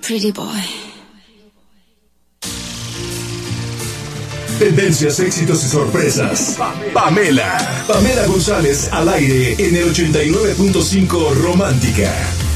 pretty boy. Tendencias, éxitos y sorpresas. Pamela González al aire en el 89.5 Romántica.